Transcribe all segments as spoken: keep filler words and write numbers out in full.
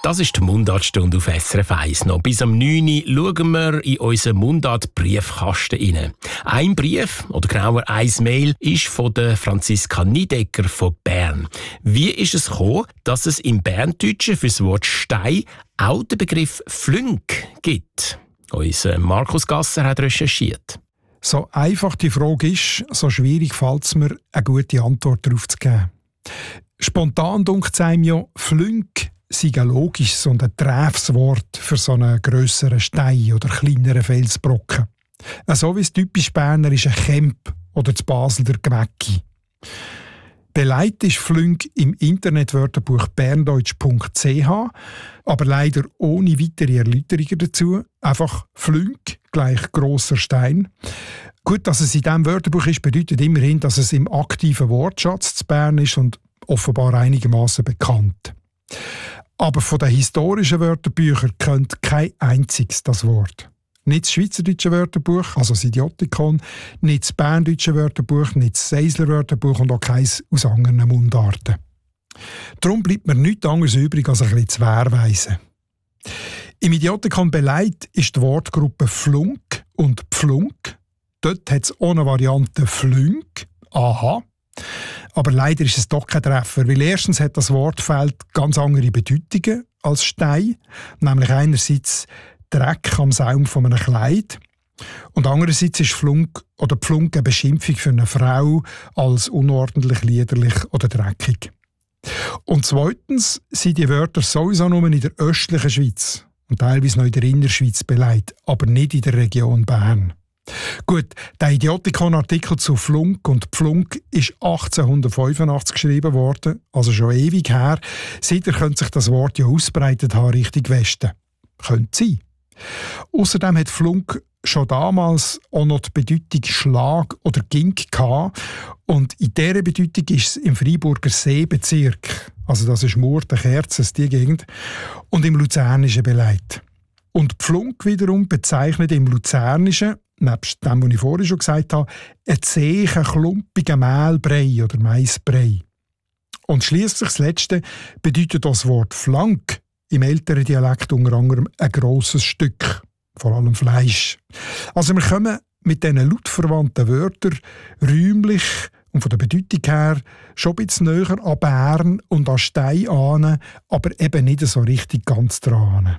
Das ist die Mundartstunde auf S R F eins. Noch bis am neun Uhr schauen wir in unseren Mundart-Briefkasten rein. Ein Brief, oder genauer ein Mail, ist von der Franziska Niedecker von Bern. Wie ist es gekommen, dass es im Berndeutschen für das Wort Stein auch den Begriff Flünk gibt? Unser Markus Gasser hat recherchiert. So einfach die Frage ist, so schwierig fällt es mir, eine gute Antwort darauf zu geben. Spontan denkt es einem ja, Flünk sei ein logisches und ein treffendes Wort für so einen grösseren Stein oder kleineren Felsbrocken. So wie es typisch Berner ist ein Kemp oder das Basel der Gewecki. Beleidigt ist Flünk im Internetwörterbuch berndeutsch punkt c h, aber leider ohne weitere Erläuterungen dazu. Einfach Flünk gleich grosser Stein. Gut, dass es in diesem Wörterbuch ist, bedeutet immerhin, dass es im aktiven Wortschatz zu Bern ist und offenbar einigermaßen bekannt. Aber von den historischen Wörterbüchern kennt kein einziges das Wort. Nicht das schweizerdeutsche Wörterbuch, also das Idiotikon, nicht das berndeutsche Wörterbuch, nicht das Seisler Wörterbuch und auch keins aus anderen Mundarten. Darum bleibt mir nichts anderes übrig, als ein bisschen zu wehrweisen. Im Idiotikon beleidigt ist die Wortgruppe Flunk und Pflunk. Dort hat es auch eine Variante Flünk. Aha. Aber leider ist es doch kein Treffer, weil erstens hat das Wortfeld ganz andere Bedeutungen als Stein, nämlich einerseits Dreck am Saum von einem Kleid und andererseits ist Flunk oder Pflunk eine Beschimpfung für eine Frau als unordentlich, liederlich oder dreckig. Und zweitens sind die Wörter sowieso nur in der östlichen Schweiz und teilweise noch in der Innerschweiz beleidigt, aber nicht in der Region Bern. Gut, der Idiotikon-Artikel zu Flunk und Pflunk ist achtzehnhundertfünfundachtzig geschrieben worden, also schon ewig her. Seither könnte sich das Wort ja ausbreitet haben Richtung Westen. Könnte sein. Außerdem hat Flunk schon damals auch noch die Bedeutung Schlag oder Gink gehabt. Und in dieser Bedeutung ist es im Freiburger Seebezirk, also das ist Murten, Kerzes, die Gegend, und im Luzernischen beleidigt. Und Pflunk wiederum bezeichnet im Luzernischen, nebst dem, was ich vorhin schon gesagt habe, einen zähen, klumpigen Mehlbrei oder Maisbrei. Und schliesslich das Letzte bedeutet das Wort Flank im älteren Dialekt unter anderem ein grosses Stück, vor allem Fleisch. Also wir kommen mit diesen lautverwandten Wörtern räumlich und von der Bedeutung her schon ein bisschen näher an Bern und an Stein an, aber eben nicht so richtig ganz dran.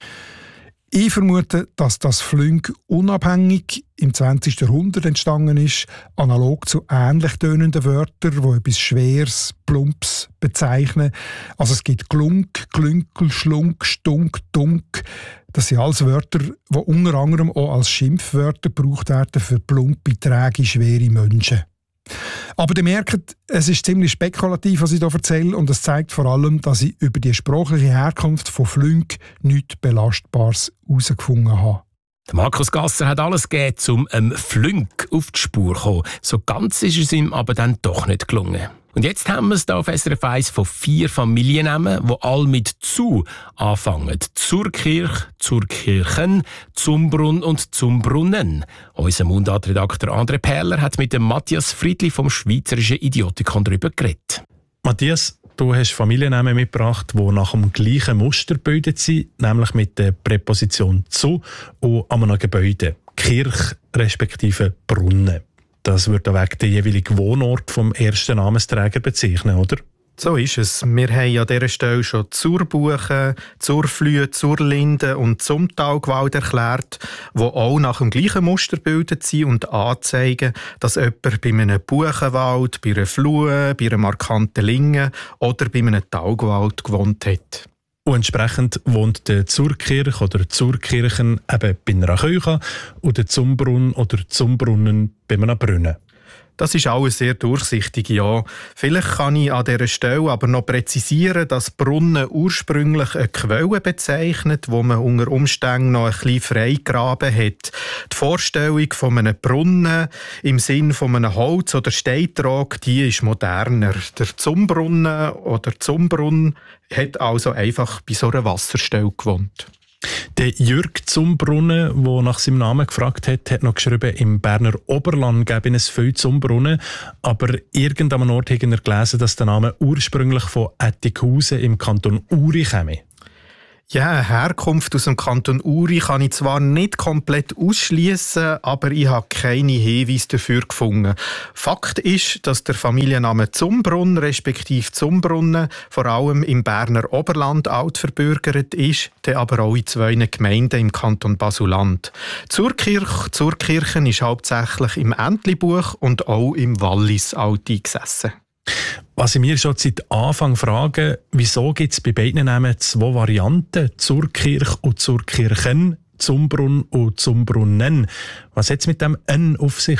Ich vermute, dass das Flünk unabhängig im zwanzigsten Jahrhundert entstanden ist, analog zu ähnlich tönenden Wörtern, die etwas Schweres, Plumps bezeichnen. Also es gibt Glunk, Glünkel, Schlunk, Stunk, Dunk. Das sind alles Wörter, die unter anderem auch als Schimpfwörter gebraucht werden für plumpe, träge, schwere Menschen. Aber ihr merkt, es ist ziemlich spekulativ, was ich hier erzähle, und es zeigt vor allem, dass ich über die sprachliche Herkunft von Flünk nichts Belastbares herausgefunden habe. Markus Gasser hat alles gegeben, um einem Flünk auf die Spur zu kommen. So ganz ist es ihm aber dann doch nicht gelungen. Und jetzt haben wir es hier auf S R F eins von vier Familiennamen, die alle mit «zu» anfangen. Zurkirch, Zurkirchen, Zumbrunn und Zumbrunnen. Unser Mundartredakteur André Perler hat mit dem Matthias Friedli vom Schweizerischen Idiotikon darüber geredet. Matthias, du hast Familiennamen mitgebracht, die nach dem gleichen Muster gebildet sind, nämlich mit der Präposition «zu» und an einem Gebäude, Kirch respektive Brunnen. Das wird wegen der jeweiligen Wohnort vom ersten Namensträger bezeichnen, oder? So ist es. Wir haben an dieser Stelle schon Zurbuchen, Zurflühe, Zurlinde und Zumtalgwald erklärt, die auch nach dem gleichen Muster gebildet sind und anzeigen, dass jemand bei einem Buchenwald, bei einer Flue, bei einer markanten Linge oder bei einem Talgwald gewohnt hat. Und entsprechend wohnt der Zurkirch oder Zurkirchen eben bei einer Kirche und der Zumbrunn oder Zumbrunnen bei einem Brunnen. Das ist alles sehr durchsichtig, ja. Vielleicht kann ich an dieser Stelle aber noch präzisieren, dass Brunnen ursprünglich eine Quelle bezeichnet, wo man unter Umständen noch ein bisschen freigraben hat. Die Vorstellung von einem Brunnen im Sinn von einem Holz- oder Steintrag, die ist moderner. Der Zumbrunnen oder Zumbrunn hat also einfach bei so einer Wasserstelle gewohnt. Der Jürg Zumbrunnen, der nach seinem Namen gefragt hat, hat noch geschrieben, im Berner Oberland gäbe es viele Zumbrunnen, aber irgendeinem Ort hat er gelesen, dass der Name ursprünglich von Ettikhausen im Kanton Uri käme. Ja, eine Herkunft aus dem Kanton Uri kann ich zwar nicht komplett ausschließen, aber ich habe keine Hinweise dafür gefunden. Fakt ist, dass der Familienname Zumbrunn respektive Zumbrunnen vor allem im Berner Oberland altverbürgert ist, der aber auch in zwei Gemeinden im Kanton Basel-Land. Zurkirch, Zurkirchen ist hauptsächlich im Entlebuch und auch im Wallis alt eingesessen. Was ich mir schon seit Anfang frage, wieso gibt es bei beiden Namen zwei Varianten, Zurkirch und Zurkirchen, Zumbrunn und Zumbrunnen? Was hat es mit dem «n» auf sich?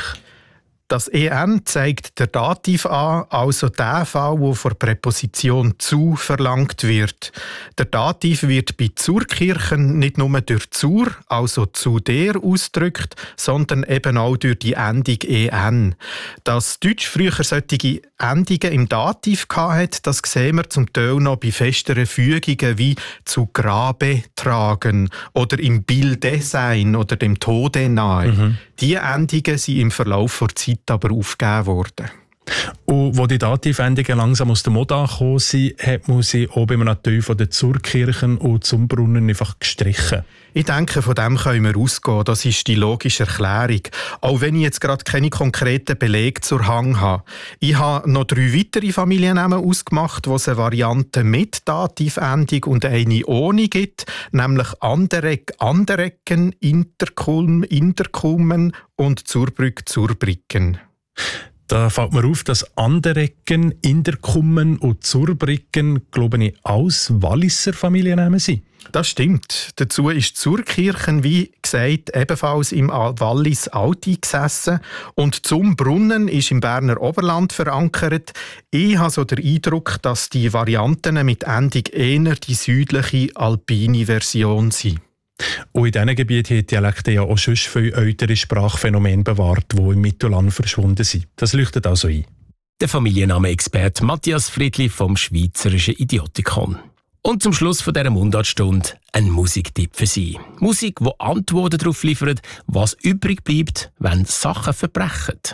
Das «en» zeigt der Dativ an, also der Fall, wo vor Präposition «zu» verlangt wird. Der Dativ wird bei Zurkirchen nicht nur durch «zur», also «zu der» ausgedrückt, sondern eben auch durch die Endung «en». Dass Deutsch früher solche Endungen im Dativ hatte, das sehen wir zum Teil noch bei festeren Fügungen wie «zu Grabe tragen» oder «im Bilde sein» oder «dem Tode nahe». Mhm. Diese Endungen sind im Verlauf der Zeit aber aufgegeben worden. Und als die Dativendungen langsam aus der Mode angekommen sind, hat man sie auch beim Natur von den Zurkirchen und Zumbrunnen einfach gestrichen. Ich denke, von dem können wir ausgehen. Das ist die logische Erklärung. Auch wenn ich jetzt gerade keine konkreten Belege zur Hand habe. Ich habe noch drei weitere Familiennamen ausgemacht, wo es eine Variante mit Dativendung und eine ohne gibt, nämlich Anderegg, Andereggen, Interkulm, Interkulmen und Zurbrück, Zurbricken. Da fällt mir auf, dass Andereggen, Interkummen und Zurbricken, glaube ich, alles Walliser Familiennamen sind. Das stimmt. Dazu ist Zurkirchen, wie gesagt, ebenfalls im Wallis alt eingesessen. Und Zumbrunnen ist im Berner Oberland verankert. Ich habe so den Eindruck, dass die Varianten mit Endung eher die südliche, alpine Version sind. Und in diesen Gebieten haben Dialekte ja auch schon viele ältere Sprachphänomene bewahrt, die im Mittelland verschwunden sind. Das leuchtet also ein. Der Familienname-Experte Matthias Friedli vom Schweizerischen Idiotikon. Und zum Schluss von dieser Mundartstunde ein Musiktipp für Sie. Musik, die Antworten darauf liefert, was übrig bleibt, wenn Sachen verbrechen.